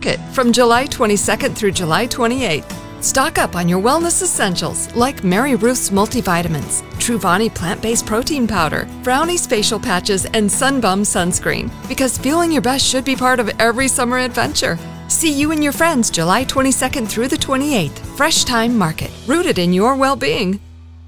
Market from July 22nd through July 28th. Stock up on your wellness essentials like Mary Ruth's multivitamins, Truvani plant-based protein powder, Brownie's facial patches, and Sunbum sunscreen. Because feeling your best should be part of every summer adventure. See you and your friends July 22nd through the 28th. Fresh Time Market, rooted in your well-being.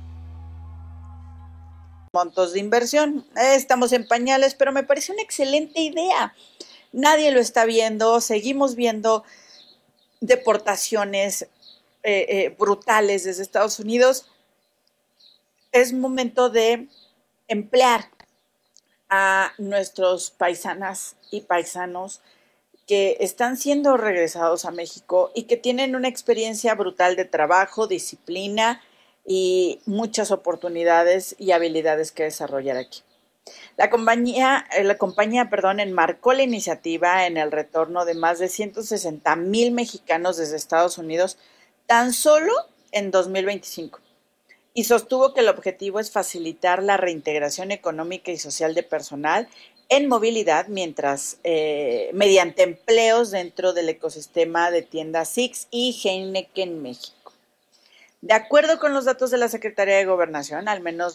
Montos de inversión. Estamos en pañales, pero me parece una excelente idea. Nadie lo está viendo, seguimos viendo deportaciones brutales desde Estados Unidos. Es momento de emplear a nuestros paisanas y paisanos que están siendo regresados a México y que tienen una experiencia brutal de trabajo, disciplina y muchas oportunidades y habilidades que desarrollar aquí. La compañía enmarcó la iniciativa en el retorno de más de 160,000 mexicanos desde Estados Unidos tan solo en 2025 y sostuvo que el objetivo es facilitar la reintegración económica y social de personal en movilidad mediante empleos dentro del ecosistema de tiendas Six y Heineken México. De acuerdo con los datos de la Secretaría de Gobernación, al menos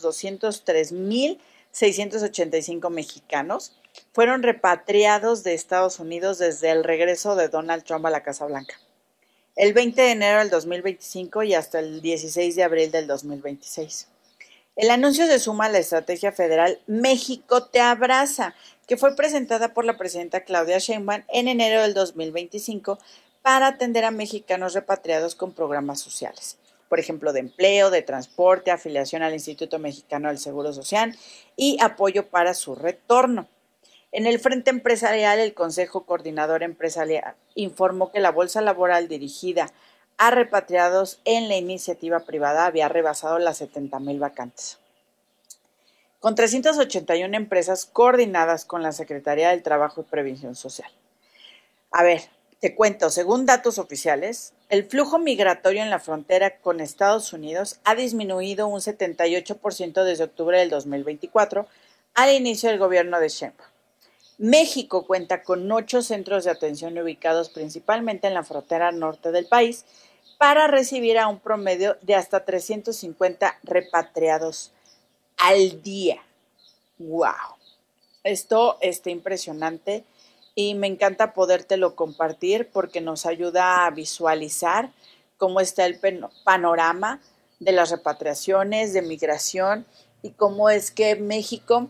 203,685 mexicanos fueron repatriados de Estados Unidos desde el regreso de Donald Trump a la Casa Blanca, el 20 de enero del 2025 y hasta el 16 de abril del 2026. El anuncio se suma a la estrategia federal México te abraza, que fue presentada por la presidenta Claudia Sheinbaum en enero del 2025 para atender a mexicanos repatriados con programas sociales, por ejemplo, de empleo, de transporte, afiliación al Instituto Mexicano del Seguro Social y apoyo para su retorno. En el frente empresarial, el Consejo Coordinador Empresarial informó que la bolsa laboral dirigida a repatriados en la iniciativa privada había rebasado las 70,000 vacantes. Con 381 empresas coordinadas con la Secretaría del Trabajo y Previsión Social. A ver, te cuento, según datos oficiales, el flujo migratorio en la frontera con Estados Unidos ha disminuido un 78% desde octubre del 2024 al inicio del gobierno de Sheinbaum. México cuenta con 8 centros de atención ubicados principalmente en la frontera norte del país para recibir a un promedio de hasta 350 repatriados al día. ¡Wow! Esto está impresionante y me encanta podértelo compartir porque nos ayuda a visualizar cómo está el panorama de las repatriaciones, de migración y cómo es que México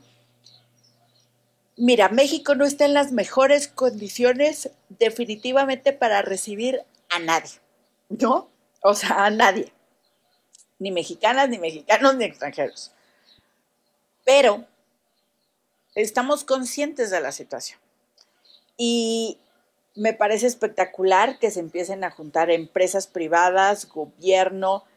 no está en las mejores condiciones definitivamente para recibir a nadie, ¿no? O sea, a nadie, ni mexicanas, ni mexicanos, ni extranjeros. Pero estamos conscientes de la situación y me parece espectacular que se empiecen a juntar empresas privadas, gobierno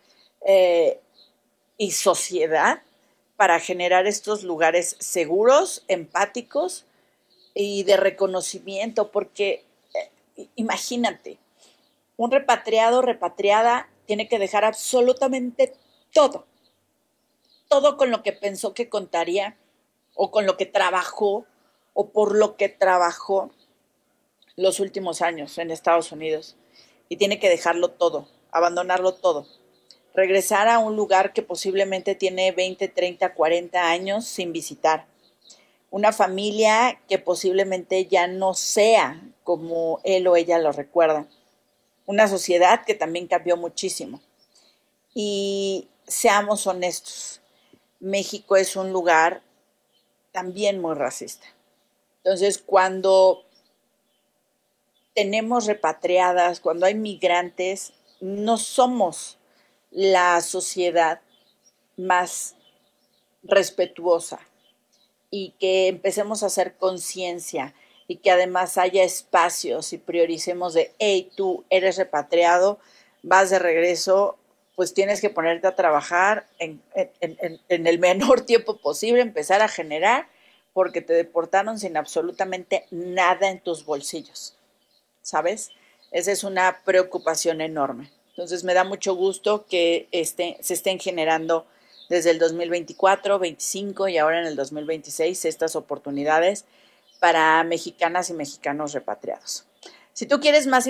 y sociedad para generar estos lugares seguros, empáticos y de reconocimiento, porque imagínate, un repatriado, repatriada, tiene que dejar absolutamente todo con lo que pensó que contaría, o con lo que trabajó, o por lo que trabajó los últimos años en Estados Unidos. Y tiene que dejarlo todo, abandonarlo todo. Regresar a un lugar que posiblemente tiene 20, 30, 40 años sin visitar. Una familia que posiblemente ya no sea como él o ella lo recuerda. Una sociedad que también cambió muchísimo. Y seamos honestos, México es un lugar también muy racista. Entonces, cuando tenemos repatriadas, cuando hay migrantes, no somos la sociedad más respetuosa y que empecemos a hacer conciencia y que además haya espacios y prioricemos de, hey, tú eres repatriado, vas de regreso, pues tienes que ponerte a trabajar en el menor tiempo posible, empezar a generar, porque te deportaron sin absolutamente nada en tus bolsillos, ¿sabes? Esa es una preocupación enorme. Entonces me da mucho gusto que se estén generando desde el 2024, 25 y ahora en el 2026 estas oportunidades para mexicanas y mexicanos repatriados. Si tú quieres más